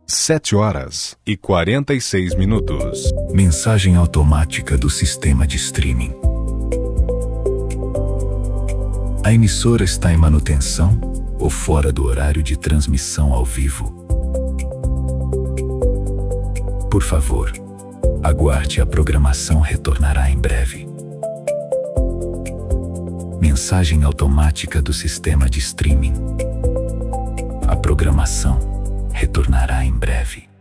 7h46. Mensagem automática do sistema de streaming. A emissora está em manutenção ou fora do horário de transmissão ao vivo. Por favor, aguarde, a programação retornará em breve. Mensagem automática do sistema de streaming. A programação retornará em breve.